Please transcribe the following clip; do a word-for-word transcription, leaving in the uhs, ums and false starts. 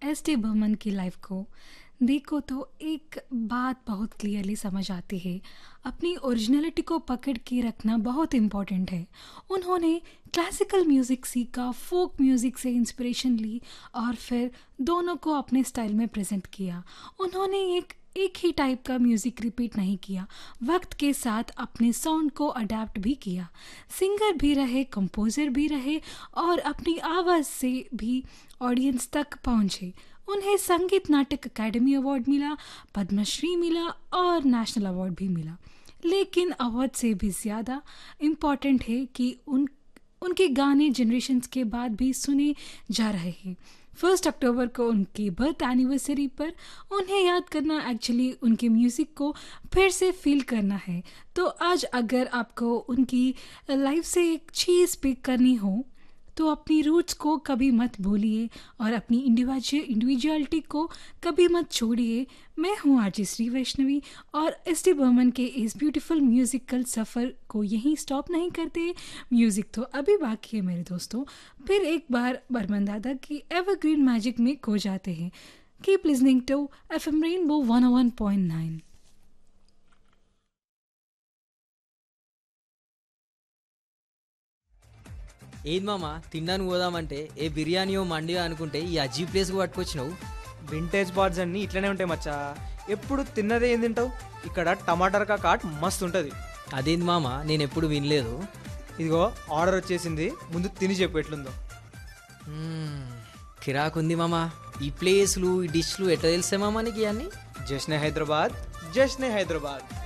S D Burman की life को देखो तो एक बात बहुत क्लियरली समझ आती है। अपनी ओरिजिनलिटी को पकड़ के रखना बहुत इम्पोर्टेंट है। उन्होंने क्लासिकल म्यूज़िक सीखा, फोक म्यूज़िक से इंस्पिरेशन ली और फिर दोनों को अपने स्टाइल में प्रेजेंट किया। उन्होंने एक एक ही टाइप का म्यूज़िक रिपीट नहीं किया, वक्त के साथ अपने साउंड को अडेप्ट भी किया। सिंगर भी रहे, कंपोज़र भी रहे और अपनी आवाज़ से भी ऑडियंस तक पहुँचे। उन्हें संगीत नाटक अकेडमी अवार्ड मिला, पद्मश्री मिला और नेशनल अवार्ड भी मिला। लेकिन अवार्ड से भी ज़्यादा इम्पॉर्टेंट है कि उन उनके गाने जनरेशन्स के बाद भी सुने जा रहे हैं। फर्स्ट अक्टूबर को उनकी बर्थ एनिवर्सरी पर उन्हें याद करना एक्चुअली उनके म्यूज़िक को फिर से फील करना है। तो आज अगर आपको उनकी लाइफ से एक चीज़ पिक करनी हो तो अपनी रूट्स को कभी मत भूलिए और अपनी इंडिविजुअल इंडिविजुअलिटी को कभी मत छोड़िए। मैं हूँ आरजे श्री वैष्णवी और एस डी बर्मन के इस ब्यूटीफुल म्यूज़िकल सफ़र को यहीं स्टॉप नहीं करते। म्यूज़िक तो अभी बाकी है मेरे दोस्तों। फिर एक बार बर्मन दादा की एवरग्रीन मैजिक में खो जाते हैं। Keep listening to F M rainbow one O one point nine. ఏది మామ తినడానికి పోదామంటే ఏ బిర్యానీయో మండియో అనుకుంటే ఈ అజీ ప్లేస్కి పట్టుకొచ్చినావు. వింటేజ్ బార్డ్స్ అన్నీ ఇట్లనే ఉంటాయి మచ్చా. ఎప్పుడు తిన్నదే ఏం తింటావు? ఇక్కడ టమాటర్ కాట్ మస్తు ఉంటుంది. అదేంది మామ, నేను ఎప్పుడు వినలేదు. ఇదిగో ఆర్డర్ వచ్చేసింది, ముందు తిని చెప్పు ఎట్లుందో. మ్మ్, కిరాకుంది మామ. ఈ ప్లేస్లు ఈ డిష్లు ఎట్లా తెలిసే మామ నీకు ఇవన్నీ? జశ్నే హైదరాబాద్, జశ్నే హైదరాబాద్.